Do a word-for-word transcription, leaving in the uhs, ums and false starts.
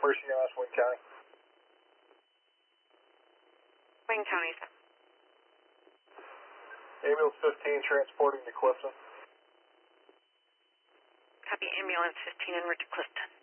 Mercy Knox, Wayne County. Wayne County, sir. Ambulance fifteen transporting to Clifton. Copy ambulance fifteen en route to Clifton.